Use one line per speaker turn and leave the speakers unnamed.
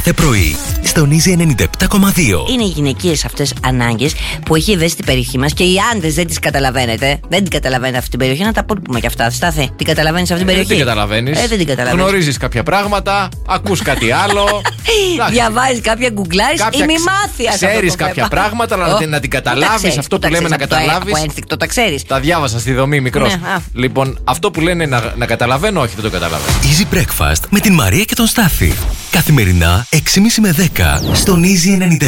κάθε πρωί στον Easy 97,2.
Είναι οι γυναικείες αυτές ανάγκες που έχει δέσει την περιοχή μας και οι άντρες δεν τις καταλαβαίνετε. Δεν την καταλαβαίνετε αυτή την περιοχή. Να τα πούμε κι αυτά. Στάθη, την καταλαβαίνεις αυτή την περιοχή?
Δεν την καταλαβαίνεις.
Δεν την καταλαβαίνεις.
Γνωρίζεις κάποια πράγματα, ακούς κάτι άλλο.
Διαβάζεις κάποια γκουγκλάρεις ή μη μάθει.
Ξέρεις κάποια πράγματα, αλλά να την καταλάβεις. Αυτό που λέμε να καταλάβεις.
Από ένστικτο τα ξέρεις.
Τα διάβασα στη δομή μικρός. Λοιπόν, αυτό που λένε να καταλαβαίνω, όχι, δεν το καταλαβαίνω.
Easy Breakfast με την Μαρία και τον Στάθη. Καθημερινά 6.30 με 10 στον Easy